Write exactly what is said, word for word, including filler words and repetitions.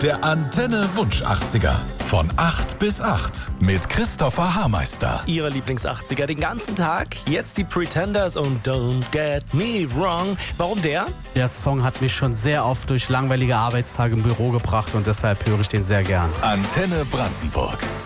Der Antenne Wunsch achtziger. Von acht bis acht mit Christopher Hameister. Ihre Lieblings-achtziger den ganzen Tag. Jetzt die Pretenders und Don't Get Me Wrong. Warum der? Der Song hat mich schon sehr oft durch langweilige Arbeitstage im Büro gebracht und deshalb höre ich den sehr gern. Antenne Brandenburg.